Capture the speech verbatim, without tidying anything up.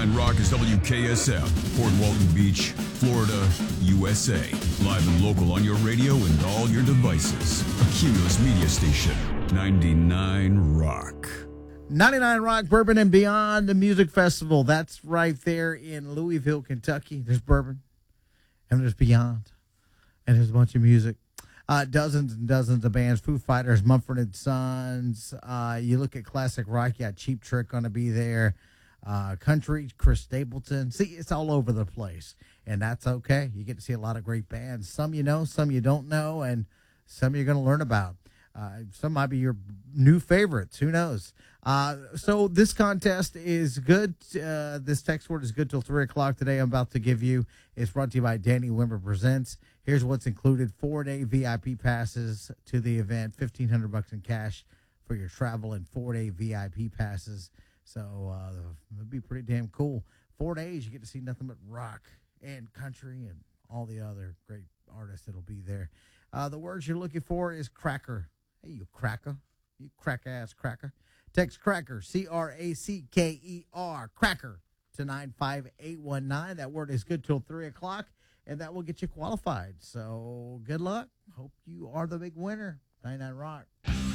ninety-nine Rock is W K S F, Fort Walton Beach, Florida, U S A. Live and local on your radio and all your devices. A Cumulus Media Station, ninety-nine Rock. ninety-nine Rock, Bourbon and Beyond, the music festival. That's right there in Louisville, Kentucky. There's bourbon, and there's Beyond, and there's a bunch of music. Uh, dozens and dozens of bands, Foo Fighters, Mumford and Sons. Uh, you look at classic rock, you got Cheap Trick going to be there. Uh, country, Chris Stapleton. See, it's all over the place, and that's okay. You get to see a lot of great bands. Some you know, some you don't know, and some you're going to learn about. Uh, some might be your new favorites. Who knows? Uh, so this contest is good. Uh, this text word is good till three o'clock today. I'm about to give you. It's brought to you by Danny Wimmer Presents. Here's what's included: four-day V I P passes to the event, fifteen hundred bucks in cash for your travel, and four-day V I P passes. So uh, it'd be pretty damn cool. Four days, you get to see nothing but rock and country and all the other great artists that'll be there. Uh, the words you're looking for is cracker. Hey, you cracker. You crack-ass cracker. Text cracker, C R A C K E R, cracker, to nine five eight one nine. That word is good till three o'clock, and that will get you qualified. So good luck. Hope you are the big winner. ninety-nine Rock.